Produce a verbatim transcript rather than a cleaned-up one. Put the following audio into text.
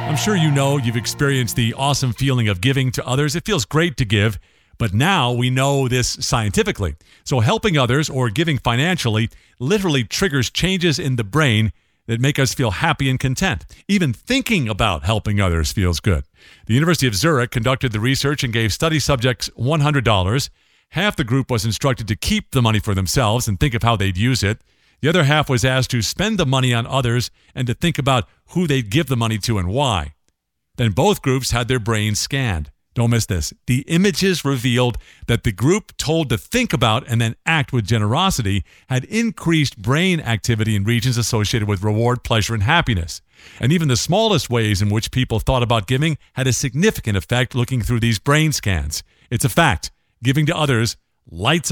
I'm sure you know you've experienced the awesome feeling of giving to others. It feels great to give, but now we know this scientifically. So helping others or giving financially literally triggers changes in the brain that make us feel happy and content. Even thinking about helping others feels good. The University of Zurich conducted the research and gave study subjects one hundred dollars. Half the group was instructed to keep the money for themselves and think of how they'd use it. The other half was asked to spend the money on others and to think about who they'd give the money to and why. Then both groups had their brains scanned. Don't miss this. The images revealed that the group told to think about and then act with generosity had increased brain activity in regions associated with reward, pleasure, and happiness. And even the smallest ways in which people thought about giving had a significant effect looking through these brain scans. It's a fact. Giving to others lights